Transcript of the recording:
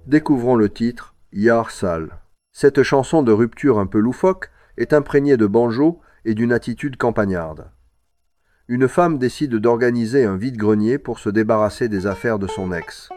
Découvrons le titre Yar Sal. Cette chanson de rupture un peu loufoque est imprégnée de banjo et d'une attitude campagnarde. Une femme décide d'organiser un vide-grenier pour se débarrasser des affaires de son ex.